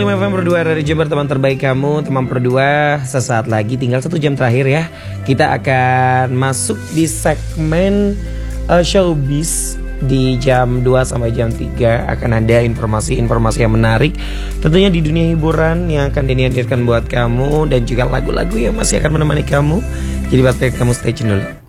105 FM berdua dari Jember, teman terbaik kamu. Teman berdua, sesaat lagi tinggal 1 jam terakhir ya. Kita akan masuk di segmen showbiz. Di jam 2 sampai jam 3 akan ada informasi-informasi yang menarik, tentunya di dunia hiburan yang akan dihadirkan buat kamu, dan juga lagu-lagu yang masih akan menemani kamu. Jadi buat kamu stay tune dulu.